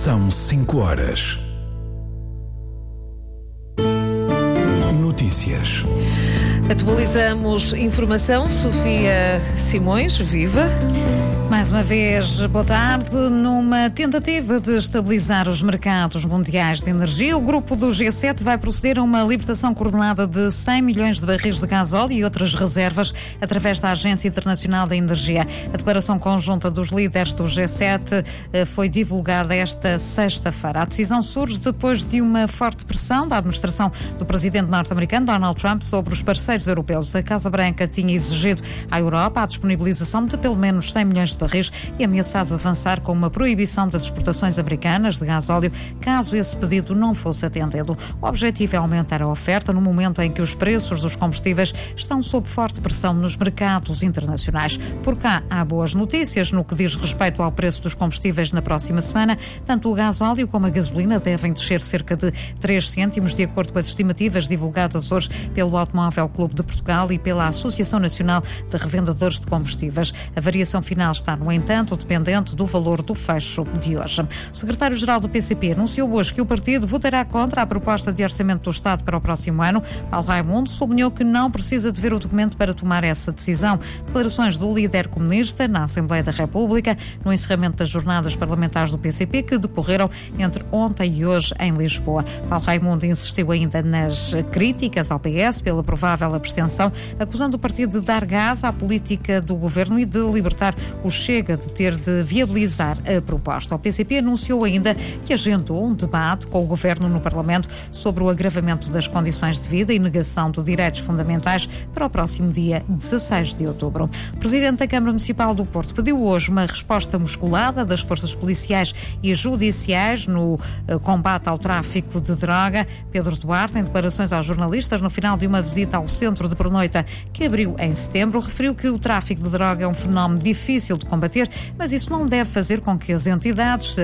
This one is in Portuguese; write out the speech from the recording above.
São 5 horas. Notícias. Atualizamos informação. Sofia Simões, viva. Mais uma vez, boa tarde. Numa tentativa de estabilizar os mercados mundiais de energia, o grupo do G7 vai proceder a uma libertação coordenada de 100 milhões de barris de gasóleo e outras reservas através da Agência Internacional da Energia. A declaração conjunta dos líderes do G7 foi divulgada esta sexta-feira. A decisão surge depois de uma forte pressão da administração do presidente norte-americano Donald Trump sobre os parceiros europeus. A Casa Branca tinha exigido à Europa a disponibilização de pelo menos 100 milhões de barris e ameaçado avançar com uma proibição das exportações americanas de gasóleo caso esse pedido não fosse atendido. O objetivo é aumentar a oferta no momento em que os preços dos combustíveis estão sob forte pressão nos mercados internacionais. Por cá há boas notícias no que diz respeito ao preço dos combustíveis na próxima semana. Tanto o gasóleo como a gasolina devem descer cerca de 3 cêntimos, de acordo com as estimativas divulgadas hoje pelo Automóvel Clube de Portugal e pela Associação Nacional de Revendedores de Combustíveis. A variação final está, no entanto, dependente do valor do fecho de hoje. O secretário-geral do PCP anunciou hoje que o partido votará contra a proposta de orçamento do Estado para o próximo ano. Paulo Raimundo sublinhou que não precisa de ver o documento para tomar essa decisão. Declarações do líder comunista na Assembleia da República no encerramento das jornadas parlamentares do PCP que decorreram entre ontem e hoje em Lisboa. Paulo Raimundo insistiu ainda nas críticas ao PS pela provável abstenção, acusando o partido de dar gás à política do governo e de libertar o Chega de ter de viabilizar a proposta. O PCP anunciou ainda que agendou um debate com o governo no Parlamento sobre o agravamento das condições de vida e negação de direitos fundamentais para o próximo dia 16 de outubro. O presidente da Câmara Municipal do Porto pediu hoje uma resposta musculada das forças policiais e judiciais no combate ao tráfico de droga. Pedro Duarte, em declarações aos jornalistas no final de uma visita ao centro de pernoita que abriu em setembro, referiu que o tráfico de droga é um fenómeno difícil de combater, mas isso não deve fazer com que as entidades